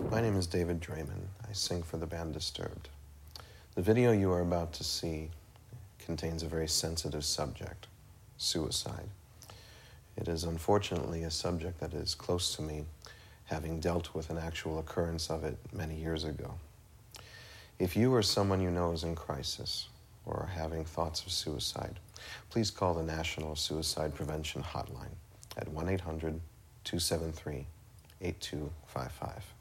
My name is David Draymond. I sing for the band Disturbed. The video you are about to see contains a very sensitive subject, suicide. It is unfortunately a subject that is close to me, having dealt with an actual occurrence of it many years ago. If you or someone you know is in crisis or are having thoughts of suicide, please call the National Suicide Prevention Hotline at 1-800-273-8255.